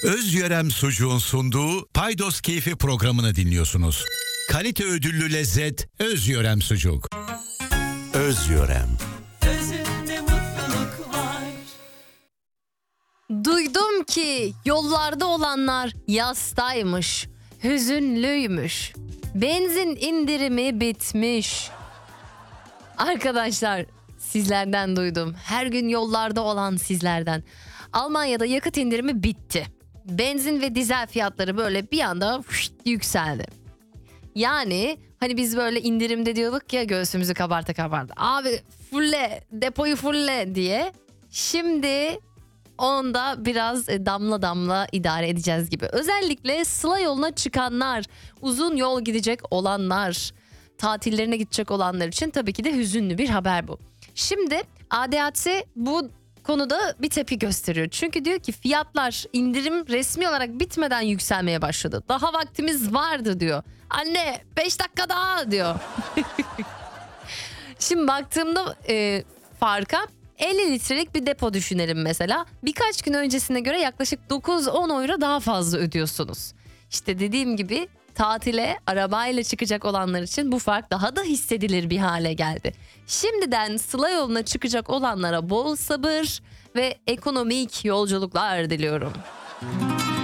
Özyörem Sucuğun sunduğu Paydos Keyfi programını dinliyorsunuz. Kalite ödüllü lezzet Özyörem Sucuk. Özyörem. Özünde mutluluk var. Duydum ki yollarda olanlar yastaymış, hüzünlüymüş. Benzin indirimi bitmiş. Arkadaşlar sizlerden duydum. Her gün yollarda olan sizlerden. Almanya'da yakıt indirimi bitti. Benzin ve dizel fiyatları böyle bir anda yükseldi. Yani hani biz böyle indirimde diyorduk ya, göğsümüzü kabarta kabarta. Abi fulle, depoyu fulle diye. Şimdi onda biraz damla damla idare edeceğiz gibi. Özellikle Sıla yoluna çıkanlar, uzun yol gidecek olanlar, tatillerine gidecek olanlar için tabii ki de hüzünlü bir haber bu. Şimdi ADAC bu konuda bir tepki gösteriyor. Çünkü diyor ki fiyatlar, indirim resmi olarak bitmeden yükselmeye başladı. Daha vaktimiz vardı diyor. Anne 5 dakika daha diyor. Şimdi baktığımda farka, 50 litrelik bir depo düşünelim mesela. Birkaç gün öncesine göre yaklaşık 9-10 euro daha fazla ödüyorsunuz. İşte dediğim gibi tatile arabayla çıkacak olanlar için bu fark daha da hissedilir bir hale geldi. Şimdiden Sıla yoluna çıkacak olanlara bol sabır ve ekonomik yolculuklar diliyorum.